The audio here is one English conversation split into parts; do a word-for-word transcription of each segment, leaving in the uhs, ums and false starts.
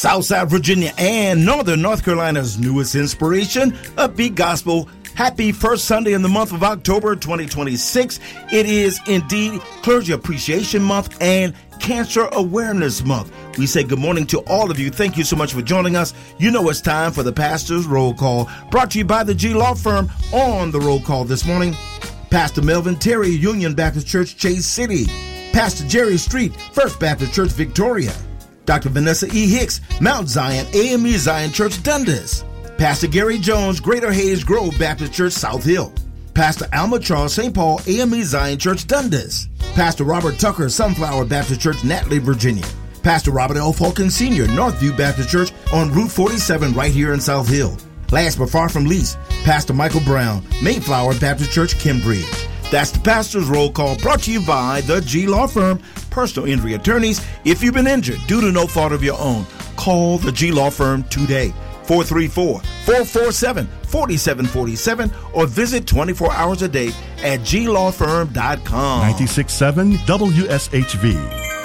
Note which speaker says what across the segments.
Speaker 1: Southside Virginia and Northern North Carolina's newest inspiration, upbeat gospel. Happy first Sunday in the month of October twenty twenty-six. It is indeed Clergy Appreciation Month and Cancer Awareness Month. We say good morning to all of you. Thank you so much for joining us. You know it's time for the Pastor's Roll Call, brought to you by the G Law Firm. On the roll call this morning, Pastor Melvin Terry, Union Baptist Church, Chase City. Pastor Jerry Street, First Baptist Church, Victoria. Doctor Vanessa E. Hicks, Mount Zion, A M E Zion Church, Dundas. Pastor Gary Jones, Greater Hayes Grove Baptist Church, South Hill. Pastor Alma Charles, Saint Paul, A M E Zion Church, Dundas. Pastor Robert Tucker, Sunflower Baptist Church, Natalie, Virginia. Pastor Robert L. Falcon Senior, Northview Baptist Church on Route forty-seven right here in South Hill. Last but far from least, Pastor Michael Brown, Mayflower Baptist Church, Cambridge. That's the Pastor's Roll Call, brought to you by the G Law Firm, personal injury attorneys. If you've been injured due to no fault of your own, call the G Law Firm today. four three four, four four seven, four seven four seven or visit twenty-four hours a day at g law firm dot com.
Speaker 2: ninety-six point seven W S H V.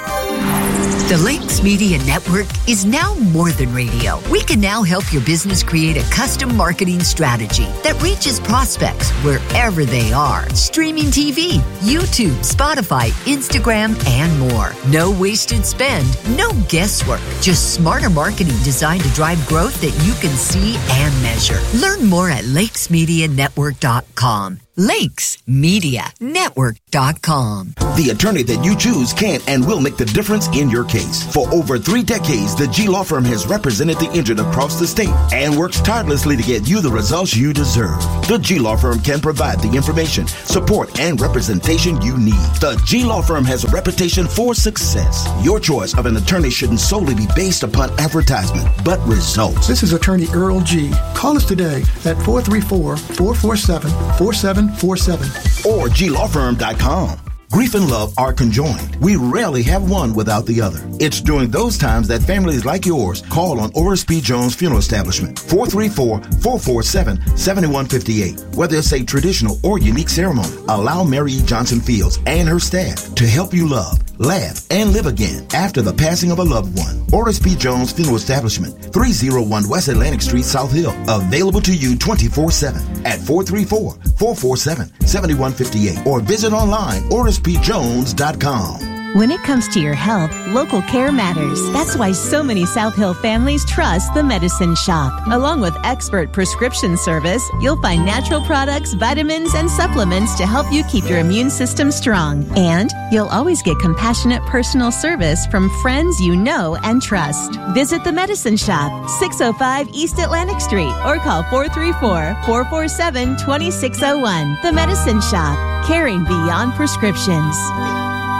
Speaker 3: The Lakes Media Network is now more than radio. We can now help your business create a custom marketing strategy that reaches prospects wherever they are. Streaming T V, YouTube, Spotify, Instagram, and more. No wasted spend, no guesswork. Just smarter marketing designed to drive growth that you can see and measure. Learn more at lakes media network dot com. lakes media network dot com.
Speaker 1: The attorney that you choose can and will make the difference in your case. For over three decades, the G Law Firm has represented the injured across the state and works tirelessly to get you the results you deserve. The G Law Firm can provide the information, support, and representation you need. The G Law Firm has a reputation for success. Your choice of an attorney shouldn't solely be based upon advertisement, but results.
Speaker 4: This is Attorney Earl G. Call us today at four three four, four four seven, four seven four seven
Speaker 1: or g law firm dot com. Grief and love are conjoined. We rarely have one without the other. It's during those times that families like yours call on Oris P. Jones Funeral Establishment, four three four, four four seven, seven one five eight. Whether it's a traditional or unique ceremony, allow Mary E. Johnson Fields and her staff to help you love, laugh, and live again after the passing of a loved one. Oris P. Jones Funeral Establishment, three oh one West Atlantic Street, South Hill. Available to you twenty-four seven at four three four, four four seven, seven one five eight or visit online oris p jones dot com.
Speaker 5: When it comes to your health, local care matters. That's why so many South Hill families trust the Medicine Shop. Along with expert prescription service, you'll find natural products, vitamins, and supplements to help you keep your immune system strong. And you'll always get compassionate personal service from friends you know and trust. Visit the Medicine Shop, six oh five East Atlantic Street, or call four three four, four four seven, two six oh one. The Medicine Shop, caring beyond prescriptions.